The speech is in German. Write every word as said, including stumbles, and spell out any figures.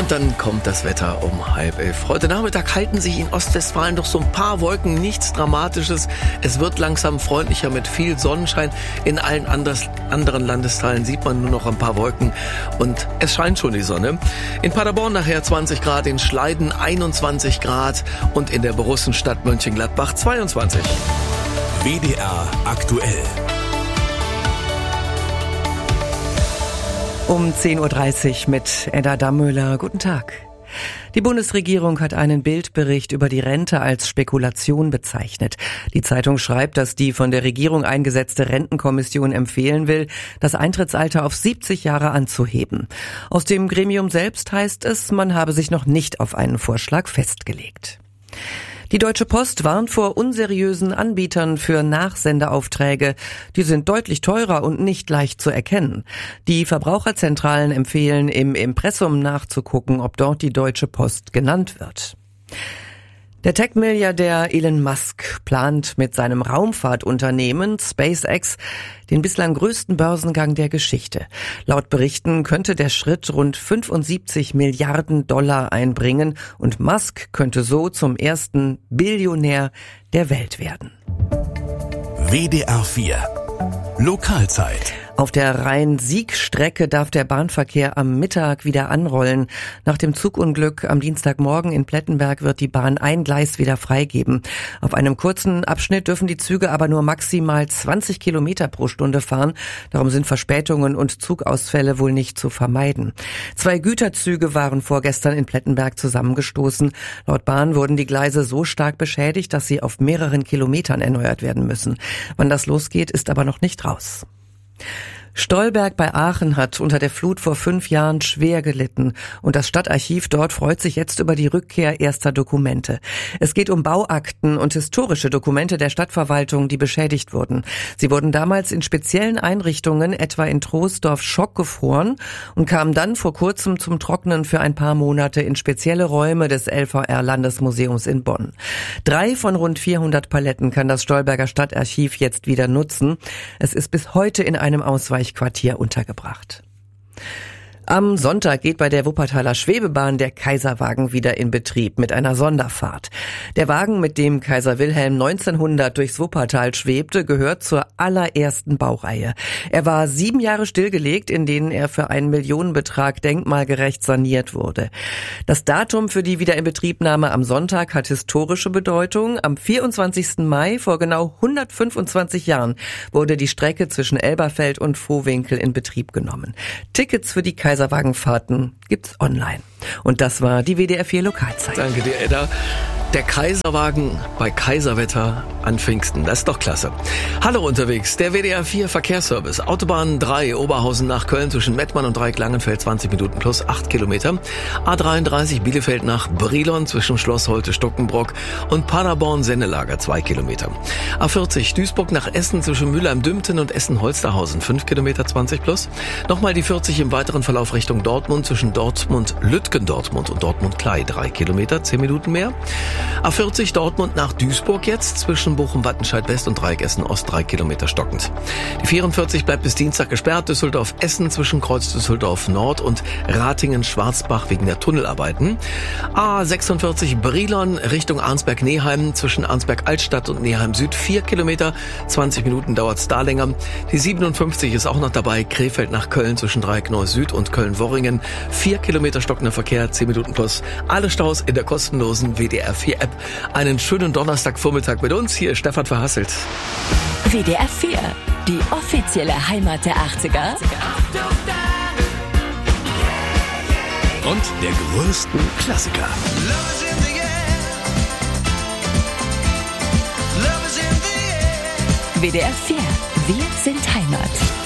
Und dann kommt das Wetter um halb elf. Heute Nachmittag halten sich in Ostwestfalen doch so ein paar Wolken, nichts Dramatisches. Es wird langsam freundlicher mit viel Sonnenschein. In allen anders, anderen Landesteilen sieht man nur noch ein paar Wolken und es scheint schon die Sonne. In Paderborn nachher zwanzig Grad, in Schleiden einundzwanzig Grad und in der Borussenstadt Mönchengladbach zweiundzwanzig. W D R aktuell. Um zehn Uhr dreißig mit Edda Dammöhler. Guten Tag. Die Bundesregierung hat einen Bildbericht über die Rente als Spekulation bezeichnet. Die Zeitung schreibt, dass die von der Regierung eingesetzte Rentenkommission empfehlen will, das Eintrittsalter auf siebzig Jahre anzuheben. Aus dem Gremium selbst heißt es, man habe sich noch nicht auf einen Vorschlag festgelegt. Die Deutsche Post warnt vor unseriösen Anbietern für Nachsendeaufträge. Die sind deutlich teurer und nicht leicht zu erkennen. Die Verbraucherzentralen empfehlen, im Impressum nachzugucken, ob dort die Deutsche Post genannt wird. Der Tech-Milliardär Elon Musk plant mit seinem Raumfahrtunternehmen SpaceX den bislang größten Börsengang der Geschichte. Laut Berichten könnte der Schritt rund fünfundsiebzig Milliarden Dollar einbringen und Musk könnte so zum ersten Billionär der Welt werden. W D R vier Lokalzeit. Auf der Rhein-Sieg-Strecke darf der Bahnverkehr am Mittag wieder anrollen. Nach dem Zugunglück am Dienstagmorgen in Plettenberg wird die Bahn ein Gleis wieder freigeben. Auf einem kurzen Abschnitt dürfen die Züge aber nur maximal zwanzig Kilometer pro Stunde fahren. Darum sind Verspätungen und Zugausfälle wohl nicht zu vermeiden. Zwei Güterzüge waren vorgestern in Plettenberg zusammengestoßen. Laut Bahn wurden die Gleise so stark beschädigt, dass sie auf mehreren Kilometern erneuert werden müssen. Wann das losgeht, ist aber noch nicht raus. Stolberg bei Aachen hat unter der Flut vor fünf Jahren schwer gelitten und das Stadtarchiv dort freut sich jetzt über die Rückkehr erster Dokumente. Es geht um Bauakten und historische Dokumente der Stadtverwaltung, die beschädigt wurden. Sie wurden damals in speziellen Einrichtungen, etwa in Troisdorf, schockgefroren und kamen dann vor kurzem zum Trocknen für ein paar Monate in spezielle Räume des L V R-Landesmuseums in Bonn. Drei von rund vierhundert Paletten kann das Stolberger Stadtarchiv jetzt wieder nutzen. Es ist bis heute in einem Ausweichquartier untergebracht. Am Sonntag geht bei der Wuppertaler Schwebebahn der Kaiserwagen wieder in Betrieb mit einer Sonderfahrt. Der Wagen, mit dem Kaiser Wilhelm neunzehnhundert durchs Wuppertal schwebte, gehört zur allerersten Baureihe. Er war sieben Jahre stillgelegt, in denen er für einen Millionenbetrag denkmalgerecht saniert wurde. Das Datum für die Wiederinbetriebnahme am Sonntag hat historische Bedeutung. Am vierundzwanzigsten Mai vor genau hundertfünfundzwanzig Jahren wurde die Strecke zwischen Elberfeld und Vohwinkel in Betrieb genommen. Tickets für die Kaiserwagenfahrten gibt's online. Und das war die W D R vier Lokalzeit. Danke dir, Edda. Der Kaiserwagen bei Kaiserwetter an Pfingsten. Das ist doch klasse. Hallo unterwegs, der W D R vier Verkehrsservice. Autobahn drei, Oberhausen nach Köln zwischen Mettmann und Dreieck-Langenfeld, zwanzig Minuten plus acht Kilometer. A dreiunddreißig, Bielefeld nach Brilon zwischen Schloss Holte-Stuckenbrock und Paderborn-Sennelager, zwei Kilometer. A vierzig, Duisburg nach Essen zwischen Mülheim-Dümpten und Essen-Holsterhausen, fünf Kilometer, zwanzig plus. Nochmal die vierzig im weiteren Verlauf Richtung Dortmund zwischen Dortmund-Lütgendortmund und Dortmund-Klei, drei Kilometer, zehn Minuten mehr. A vierzig Dortmund nach Duisburg jetzt zwischen Bochum-Wattenscheid West und Dreieck Essen-Ost, drei Kilometer stockend. Die vierundvierzig bleibt bis Dienstag gesperrt, Düsseldorf-Essen zwischen Kreuz Düsseldorf Nord und Ratingen-Schwarzbach wegen der Tunnelarbeiten. A sechsundvierzig Brilon Richtung Arnsberg-Neheim zwischen Arnsberg-Altstadt und Neheim Süd, vier Kilometer, zwanzig Minuten dauert's da länger. Die siebenundfünfzig ist auch noch dabei, Krefeld nach Köln zwischen Dreieck Neuss Süd und Köln-Worringen, vier Kilometer stockender Verkehr, zehn Minuten plus. Alle Staus in der kostenlosen W D R vier App. Einen schönen Donnerstagvormittag mit uns. Hier ist Stefan Verhasselt. W D R vier, die offizielle Heimat der achtziger. Und der größten Klassiker. W D R vier, wir sind Heimat.